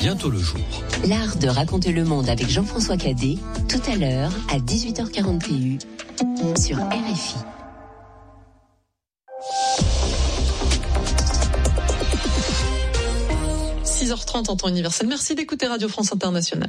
bientôt le jour. L'art de raconter le monde avec Jean-François Cadet, tout à l'heure à 18h41 sur RFI. « 6h30 en temps universel. Merci d'écouter Radio France Internationale.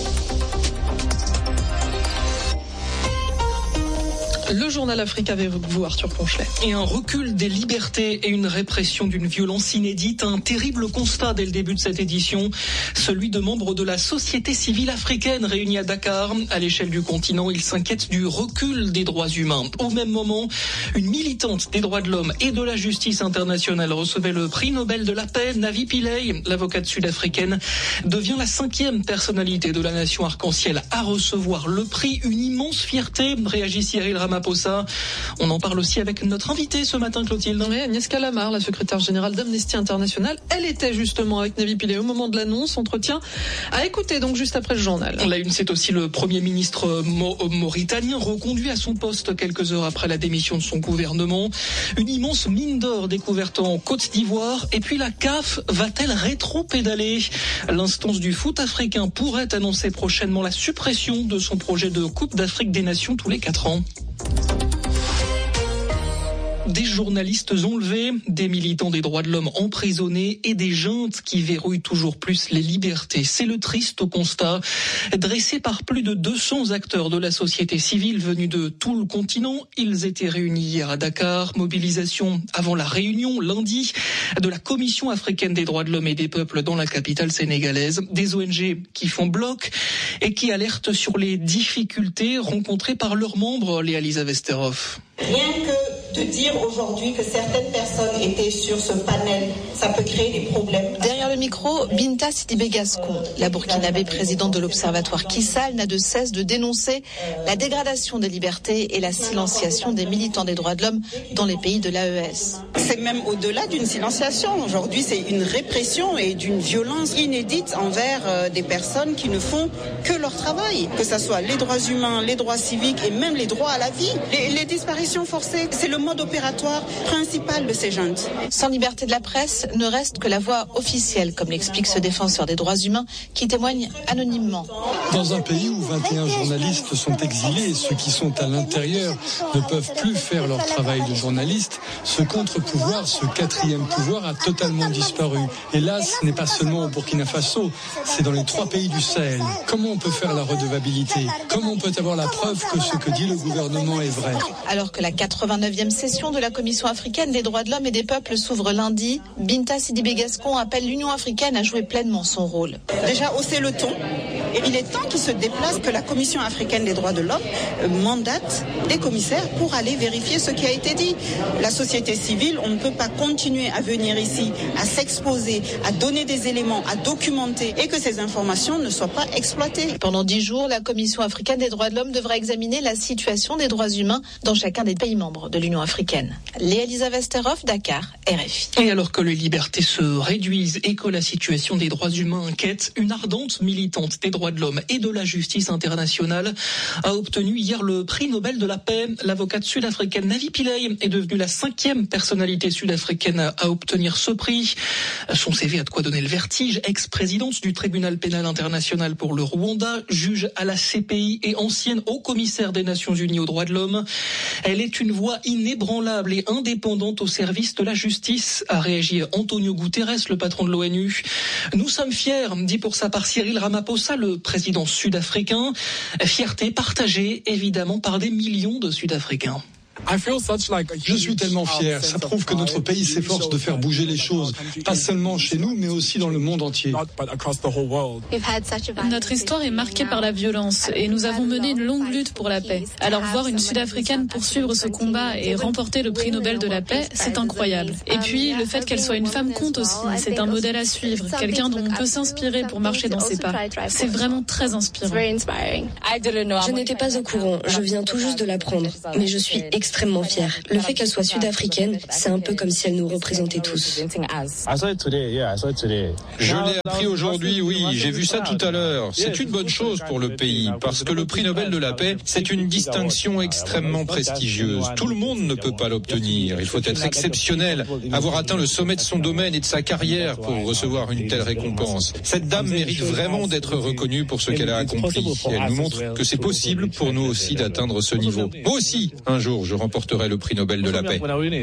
Le journal Afrique avec vous, Arthur Ponchelet. Et un recul des libertés et une répression d'une violence inédite. Un terrible constat dès le début de cette édition. Celui de membres de la société civile africaine réunis à Dakar. À l'échelle du continent, ils s'inquiètent du recul des droits humains. Au même moment, une militante des droits de l'homme et de la justice internationale recevait le prix Nobel de la paix. Navi Pillay, l'avocate sud-africaine, devient la 5e personnalité de la nation arc-en-ciel à recevoir le prix. Une immense fierté, réagit Cyril Ramaphosa. On en parle aussi avec notre invitée ce matin, Clotilde. Oui, Agnès Callamard, la secrétaire générale d'Amnesty International. Elle était justement avec Navi Pillay au moment de l'annonce. Entretien à écouter donc juste après le journal. La une, c'est aussi le Premier ministre mauritanien reconduit à son poste quelques heures après la démission de son gouvernement. Une immense mine d'or découverte en Côte d'Ivoire. Et puis la CAF va-t-elle rétro-pédaler ? L'instance du foot africain pourrait annoncer prochainement la suppression de son projet de Coupe d'Afrique des Nations tous les 4 ans. Des journalistes enlevés, des militants des droits de l'homme emprisonnés et des juntes qui verrouillent toujours plus les libertés. C'est le triste constat dressé par plus de 200 acteurs de la société civile venus de tout le continent. Ils étaient réunis hier à Dakar. Mobilisation avant la réunion lundi de la Commission africaine des droits de l'homme et des peuples dans la capitale sénégalaise. Des ONG qui font bloc et qui alertent sur les difficultés rencontrées par leurs membres. Léa-Lisa Vesterhoff. Rien que de dire aujourd'hui que certaines personnes étaient sur ce panel, ça peut créer des problèmes. Derrière le micro, Binta Sidibé Gascon, la burkinabé présidente de l'Observatoire Kissal, n'a de cesse de dénoncer la dégradation des libertés et la silenciation des militants des droits de l'homme dans les pays de l'AES. C'est même au-delà d'une silenciation. Aujourd'hui, c'est une répression et d'une violence inédite envers des personnes qui ne font que leur travail. Que ce soit les droits humains, les droits civiques et même les droits à la vie. Les disparitions forcées, c'est le mode opératoire principal de ces juntes. Sans liberté de la presse, ne reste que la voix officielle, comme l'explique ce défenseur des droits humains qui témoigne anonymement. Dans un pays où 21 journalistes sont exilés et ceux qui sont à l'intérieur ne peuvent plus faire leur travail de journaliste, ce contre-pouvoir, ce 4e pouvoir a totalement disparu. Et là, ce n'est pas seulement au Burkina Faso, c'est dans les 3 pays du Sahel. Comment on peut faire la redevabilité ? Comment on peut avoir la preuve que ce que dit le gouvernement est vrai ? Alors que la 89e session de la Commission africaine des droits de l'homme et des peuples s'ouvre lundi, Binta Sidibé Gascon appelle l'Union africaine à jouer pleinement son rôle. Déjà hausser le ton. Et il est temps qu'il se déplace, que la Commission africaine des droits de l'homme mandate des commissaires pour aller vérifier ce qui a été dit. La société civile, on ne peut pas continuer à venir ici, à s'exposer, à donner des éléments, à documenter et que ces informations ne soient pas exploitées. Pendant 10 jours, la Commission africaine des droits de l'homme devra examiner la situation des droits humains dans chacun des pays membres de l'Union africaine. Léa-Lisa Vesterhoff, Dakar, RFI. Et alors que les libertés se réduisent et que la situation des droits humains inquiète, une ardente militante des droits de l'homme et de la justice internationale a obtenu hier le prix Nobel de la paix. L'avocate sud-africaine Navi Pillay est devenue la 5e personnalité sud-africaine à obtenir ce prix. Son CV a de quoi donner le vertige. Ex-présidente du tribunal pénal international pour le Rwanda, juge à la CPI et ancienne haut-commissaire des Nations Unies aux droits de l'homme. Elle est une voix inébranlable et indépendante au service de la justice, a réagi Antonio Guterres, le patron de l'ONU. Nous sommes fiers, dit pour sa part Cyril Ramaphosa, le président sud-africain. Fierté partagée, évidemment, par des millions de Sud-Africains. Je suis tellement fier. Ça prouve que notre pays s'efforce de faire bouger les choses, pas seulement chez nous, mais aussi dans le monde entier. Notre histoire est marquée par la violence et nous avons mené une longue lutte pour la paix. Alors voir une Sud-Africaine poursuivre ce combat et remporter le prix Nobel de la paix, c'est incroyable. Et puis le fait qu'elle soit une femme compte aussi. C'est un modèle à suivre, quelqu'un dont on peut s'inspirer pour marcher dans ses pas. C'est vraiment très inspirant. Je n'étais pas au courant, je viens tout juste de l'apprendre, mais je suis extrêmement extrêmement fière. Le fait qu'elle soit sud-africaine, c'est un peu comme si elle nous représentait tous. Je l'ai appris aujourd'hui, oui, j'ai vu ça tout à l'heure. C'est une bonne chose pour le pays, parce que le prix Nobel de la paix, c'est une distinction extrêmement prestigieuse. Tout le monde ne peut pas l'obtenir. Il faut être exceptionnel, avoir atteint le sommet de son domaine et de sa carrière pour recevoir une telle récompense. Cette dame mérite vraiment d'être reconnue pour ce qu'elle a accompli. Et elle nous montre que c'est possible pour nous aussi d'atteindre ce niveau. Moi aussi, un jour, je remporterai le prix Nobel de la paix.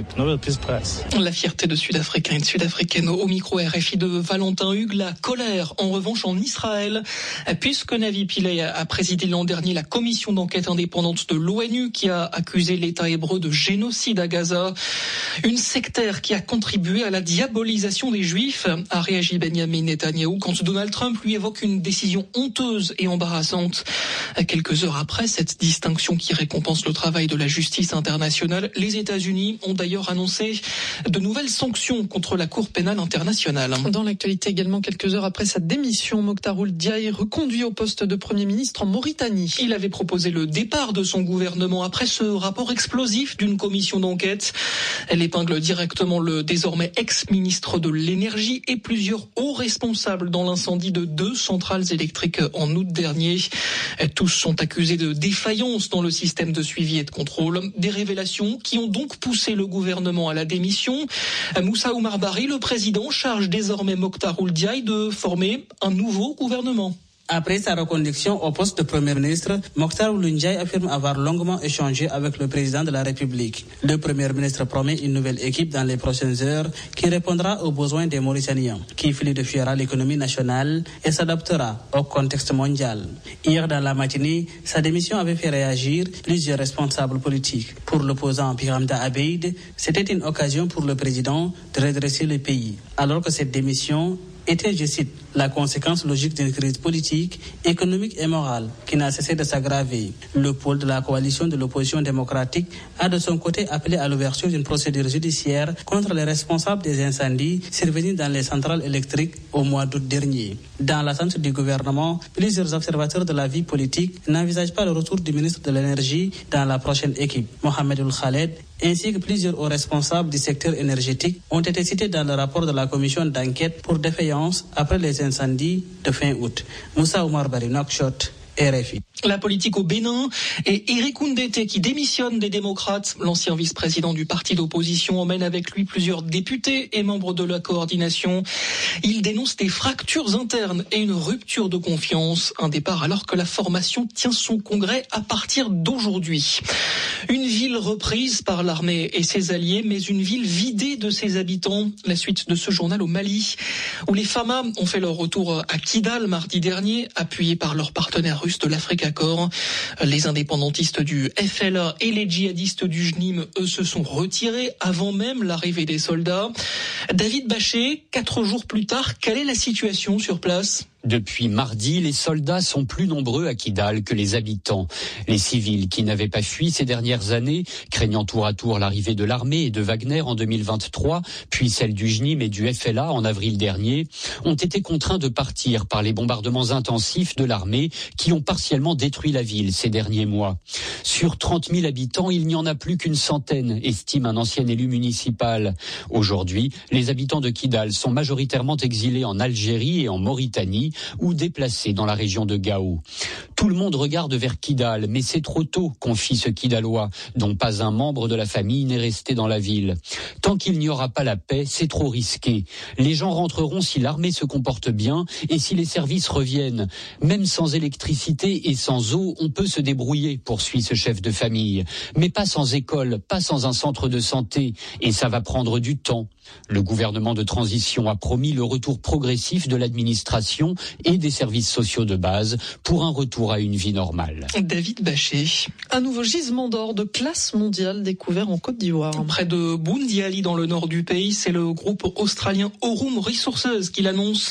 La fierté de Sud-Africains et de Sud-Africaines au micro RFI de Valentin Hugues. La colère, en revanche, en Israël, puisque Navi Pillay a présidé l'an dernier la commission d'enquête indépendante de l'ONU qui a accusé l'État hébreu de génocide à Gaza. Une sectaire qui a contribué à la diabolisation des Juifs, a réagi Benjamin Netanyahou quand Donald Trump lui évoque une décision honteuse et embarrassante. Quelques heures après cette distinction qui récompense le travail de la justice internationale, les États-Unis ont d'ailleurs annoncé de nouvelles sanctions contre la Cour pénale internationale. Dans l'actualité également, quelques heures après sa démission, Mokhtar Ould Diaye reconduit au poste de Premier ministre en Mauritanie. Il avait proposé le départ de son gouvernement après ce rapport explosif d'une commission d'enquête. Elle épingle directement le désormais ex-ministre de l'énergie et plusieurs hauts responsables dans l'incendie de 2 centrales électriques en août dernier. Tous sont accusés de défaillance dans le système de suivi et de contrôle. Des révélations qui ont donc poussé le gouvernement à la démission. Moussa Oumar Barry, le président, charge désormais Mokhtar Ould Diaye de former un nouveau gouvernement. Après sa reconduction au poste de Premier ministre, Mokhtar Ould Diaye affirme avoir longuement échangé avec le président de la République. Le Premier ministre promet une nouvelle équipe dans les prochaines heures qui répondra aux besoins des Mauritaniens, qui fluidifiera l'économie nationale et s'adaptera au contexte mondial. Hier dans la matinée, sa démission avait fait réagir plusieurs responsables politiques. Pour l'opposant Biramda Abeid, c'était une occasion pour le président de redresser le pays, alors que cette démission était, je cite, la conséquence logique d'une crise politique, économique et morale qui n'a cessé de s'aggraver. Le pôle de la coalition de l'opposition démocratique a de son côté appelé à l'ouverture d'une procédure judiciaire contre les responsables des incendies survenus dans les centrales électriques au mois d'août dernier. Dans l'attente du gouvernement, plusieurs observateurs de la vie politique n'envisagent pas le retour du ministre de l'énergie dans la prochaine équipe. Mohamed Ould Khaled ainsi que plusieurs hauts responsables du secteur énergétique ont été cités dans le rapport de la commission d'enquête pour défaillance après les incendies de fin août. Moussa Oumar Barry, Nouakchott, RFI. La politique au Bénin et Éric Oundété qui démissionne des démocrates. L'ancien vice-président du parti d'opposition emmène avec lui plusieurs députés et membres de la coordination. Il dénonce des fractures internes et une rupture de confiance. Un départ alors que la formation tient son congrès à partir d'aujourd'hui. Une ville reprise par l'armée et ses alliés, mais une ville vidée de ses habitants. La suite de ce journal au Mali, où les Fama ont fait leur retour à Kidal mardi dernier, appuyés par leurs partenaires russes de l'Afrique Accord. Les indépendantistes du FLA et les djihadistes du JNIM, eux, se sont retirés avant même l'arrivée des soldats. David Bachet, 4 jours plus tard, quelle est la situation sur place ? Depuis mardi, les soldats sont plus nombreux à Kidal que les habitants. Les civils qui n'avaient pas fui ces dernières années, craignant tour à tour l'arrivée de l'armée et de Wagner en 2023, puis celle du JNIM et du FLA en avril dernier, ont été contraints de partir par les bombardements intensifs de l'armée qui ont partiellement détruit la ville ces derniers mois. Sur 30 000 habitants, il n'y en a plus qu'une centaine, estime un ancien élu municipal. Aujourd'hui, les habitants de Kidal sont majoritairement exilés en Algérie et en Mauritanie, ou déplacés dans la région de Gao. Tout le monde regarde vers Kidal, mais c'est trop tôt, confie ce Kidalois, dont pas un membre de la famille n'est resté dans la ville. Tant qu'il n'y aura pas la paix, c'est trop risqué. Les gens rentreront si l'armée se comporte bien et si les services reviennent. Même sans électricité et sans eau, on peut se débrouiller, poursuit ce chef de famille. Mais pas sans école, pas sans un centre de santé, et ça va prendre du temps. Le gouvernement de transition a promis le retour progressif de l'administration et des services sociaux de base pour un retour à une vie normale. David Bachet. Un nouveau gisement d'or de classe mondiale découvert en Côte d'Ivoire. Près de Boundiali, dans le nord du pays, c'est le groupe australien Aurum Resources qui l'annonce.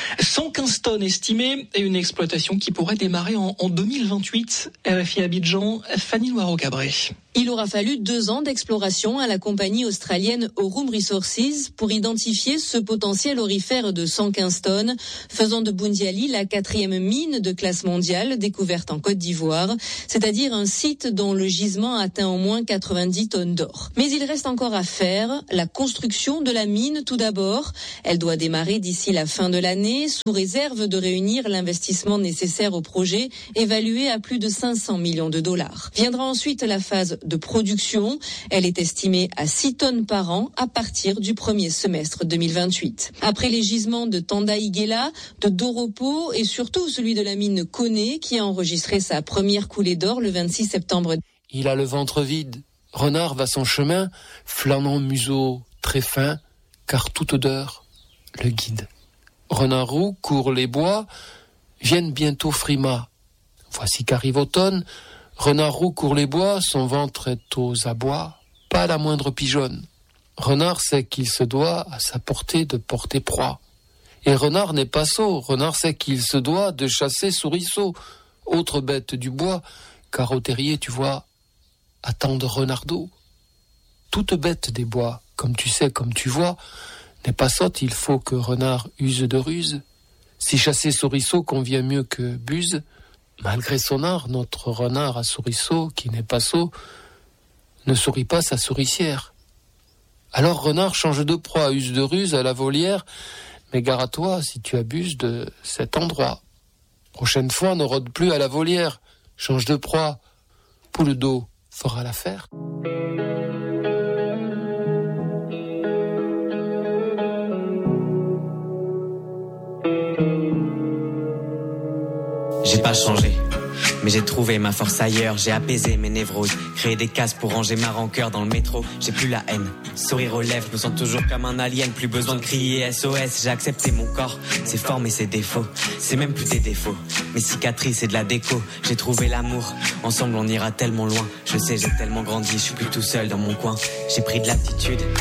115 tonnes estimées et une exploitation qui pourrait démarrer en 2028. RFI Abidjan, Fanny Noiro-Cabré. Il aura fallu 2 ans d'exploration à la compagnie australienne Aurum Resources pour identifier ce potentiel aurifère de 115 tonnes, faisant de Boundiali la 4e mine de classe mondiale découverte en Côte d'Ivoire, c'est-à-dire un site dont le gisement atteint au moins 90 tonnes d'or. Mais il reste encore à faire, la construction de la mine tout d'abord. Elle doit démarrer d'ici la fin de l'année, sous réserve de réunir l'investissement nécessaire au projet, évalué à plus de 500 millions de dollars. Viendra ensuite la phase de production. Elle est estimée à 6 tonnes par an à partir du premier semestre 2028. Après les gisements de Tanda-Iguela, de Doropo et surtout celui de la mine Koné qui a enregistré sa première coulée d'or le 26 septembre. Il a le ventre vide. Renard va son chemin, flânant museau très fin, car toute odeur le guide. Renard roux court les bois, viennent bientôt frimas. Voici qu'arrive automne, Renard roux court les bois, son ventre est aux abois, pas la moindre pigeonne. Renard sait qu'il se doit à sa portée de porter proie. Et Renard n'est pas sot, Renard sait qu'il se doit de chasser souriceau, autre bête du bois, car au terrier, tu vois, attendent renardeau. Toute bête des bois, comme tu sais, comme tu vois, n'est pas sotte, il faut que Renard use de ruse. Si chasser souriceau convient mieux que buse, malgré son art, notre renard à souriceau, qui n'est pas sot, ne sourit pas sa souricière. Alors Renard change de proie, use de ruse à la volière, mais gare à toi si tu abuses de cet endroit. Prochaine fois, ne rôde plus à la volière, change de proie, poule d'eau fera l'affaire. J'ai pas changé, mais j'ai trouvé ma force ailleurs. J'ai apaisé mes névroses, créé des cases pour ranger ma rancœur dans le métro. J'ai plus la haine, sourire aux lèvres, je me sens toujours comme un alien. Plus besoin de crier SOS, j'ai accepté mon corps, ses formes et ses défauts. C'est même plus des défauts, mes cicatrices et de la déco. J'ai trouvé l'amour, ensemble on ira tellement loin. Je sais, j'ai tellement grandi, je suis plus tout seul dans mon coin. J'ai pris de l'attitude.